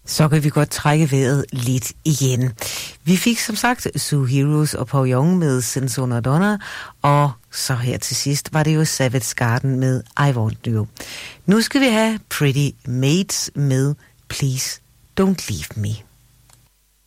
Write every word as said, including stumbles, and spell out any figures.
Så kan vi godt trække vejret lidt igen. Vi fik som sagt Sue Heroes og Paul Young med Sensona Donna, og så her til sidst var det jo Savage Garden med I Want You. Nu skal vi have Pretty Maids med Please Don't Leave Me.